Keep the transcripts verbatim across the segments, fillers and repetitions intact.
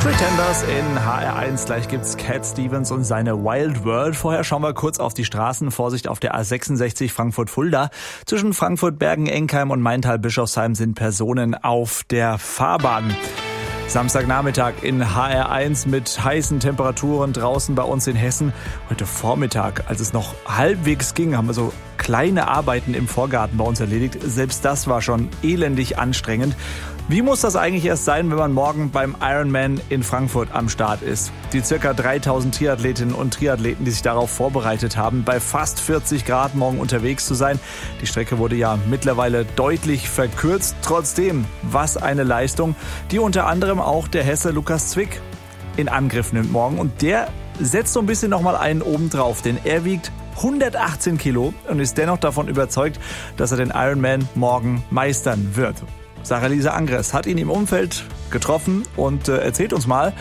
Pretenders in H R eins. Gleich gibt's Cat Stevens und seine Wild World. Vorher schauen wir kurz auf die Straßen. Vorsicht auf der A sechsundsechzig Frankfurt-Fulda. Zwischen Frankfurt, Bergen-Enkheim und Maintal-Bischofsheim sind Personen auf der Fahrbahn. Samstagnachmittag in H R eins mit heißen Temperaturen draußen bei uns in Hessen. Heute Vormittag, als es noch halbwegs ging, haben wir so kleine Arbeiten im Vorgarten bei uns erledigt. Selbst das war schon elendig anstrengend. Wie muss das eigentlich erst sein, wenn man morgen beim Ironman in Frankfurt am Start ist? Die circa dreitausend Triathletinnen und Triathleten, die sich darauf vorbereitet haben, bei fast vierzig Grad morgen unterwegs zu sein. Die Strecke wurde ja mittlerweile deutlich verkürzt. Trotzdem, was eine Leistung, die unter anderem auch der Hesse Lukas Zwick in Angriff nimmt morgen. Und der setzt so ein bisschen nochmal einen oben drauf, denn er wiegt hundertachtzehn Kilo und ist dennoch davon überzeugt, dass er den Ironman morgen meistern wird. Sarah-Lisa Angres hat ihn im Umfeld getroffen und äh, erzählt uns mal,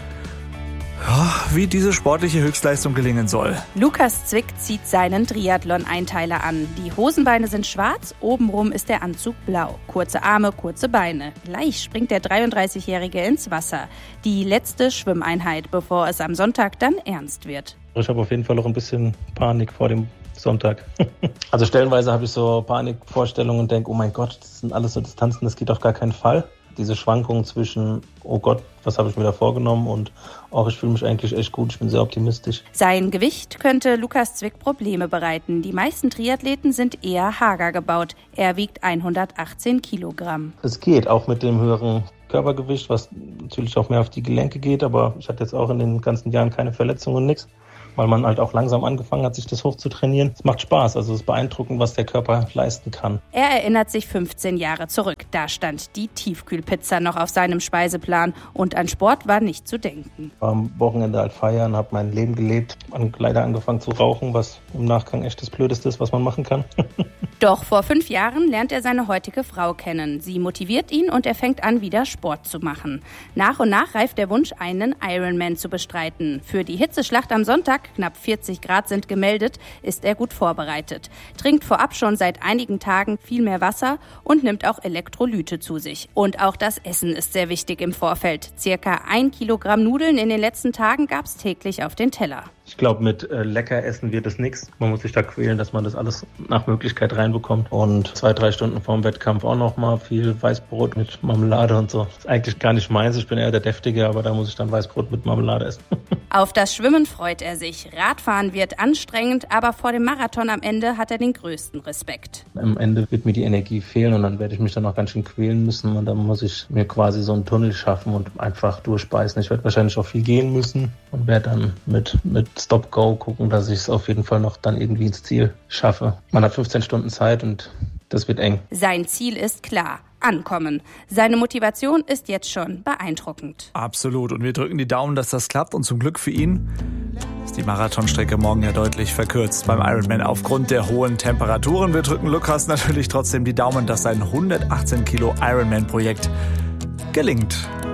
ja, wie diese sportliche Höchstleistung gelingen soll. Lukas Zwick zieht seinen Triathlon-Einteiler an. Die Hosenbeine sind schwarz, obenrum ist der Anzug blau. Kurze Arme, kurze Beine. Gleich springt der dreiunddreißigjährige ins Wasser. Die letzte Schwimmeinheit, bevor es am Sonntag dann ernst wird. Ich habe auf jeden Fall auch ein bisschen Panik vor dem Sonntag. Also stellenweise habe ich so Panikvorstellungen und denke, oh mein Gott, das sind alles so Distanzen, das geht auf gar keinen Fall. Diese Schwankungen zwischen, oh Gott, was habe ich mir da vorgenommen und auch ich fühle mich eigentlich echt gut, ich bin sehr optimistisch. Sein Gewicht könnte Lukas Zwick Probleme bereiten. Die meisten Triathleten sind eher hager gebaut. Er wiegt hundertachtzehn Kilogramm. Es geht, auch mit dem höheren Körpergewicht, was natürlich auch mehr auf die Gelenke geht, aber ich hatte jetzt auch in den ganzen Jahren keine Verletzungen und nichts, weil man halt auch langsam angefangen hat, sich das hoch zu trainieren. Es macht Spaß, also es ist beeindruckend, was der Körper leisten kann. Er erinnert sich fünfzehn Jahre zurück. Da stand die Tiefkühlpizza noch auf seinem Speiseplan und an Sport war nicht zu denken. War am Wochenende halt feiern, habe mein Leben gelebt, leider angefangen zu rauchen, was im Nachgang echt das Blödeste ist, was man machen kann. Doch vor fünf Jahren lernt er seine heutige Frau kennen. Sie motiviert ihn und er fängt an, wieder Sport zu machen. Nach und nach reift der Wunsch, einen Ironman zu bestreiten. Für die Hitzeschlacht am Sonntag, knapp vierzig Grad sind gemeldet, ist er gut vorbereitet. Trinkt vorab schon seit einigen Tagen viel mehr Wasser und nimmt auch Elektrolyte zu sich. Und auch das Essen ist sehr wichtig im Vorfeld. Circa ein Kilogramm Nudeln in den letzten Tagen gab es täglich auf den Teller. Ich glaube, mit äh, lecker essen wird es nichts. Man muss sich da quälen, dass man das alles nach Möglichkeit reinbekommt. Und zwei, drei Stunden vorm Wettkampf auch noch mal viel Weißbrot mit Marmelade und so. Das ist eigentlich gar nicht meins. Ich bin eher der Deftige, aber da muss ich dann Weißbrot mit Marmelade essen. Auf das Schwimmen freut er sich. Radfahren wird anstrengend, aber vor dem Marathon am Ende hat er den größten Respekt. Am Ende wird mir die Energie fehlen und dann werde ich mich dann auch ganz schön quälen müssen. Und dann muss ich mir quasi so einen Tunnel schaffen und einfach durchbeißen. Ich werde wahrscheinlich auch viel gehen müssen und werde dann mit, mit Stop-Go gucken, dass ich es auf jeden Fall noch dann irgendwie ins Ziel schaffe. Man hat fünfzehn Stunden Zeit und das wird eng. Sein Ziel ist klar. Ankommen. Seine Motivation ist jetzt schon beeindruckend. Absolut. Und wir drücken die Daumen, dass das klappt. Und zum Glück für ihn ist die Marathonstrecke morgen ja deutlich verkürzt beim Ironman aufgrund der hohen Temperaturen. Wir drücken Lukas natürlich trotzdem die Daumen, dass sein hundertachtzehn Kilo Ironman-Projekt gelingt.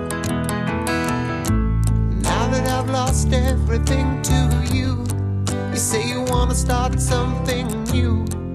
Now that I've lost everything to you, you say you wanna start something new.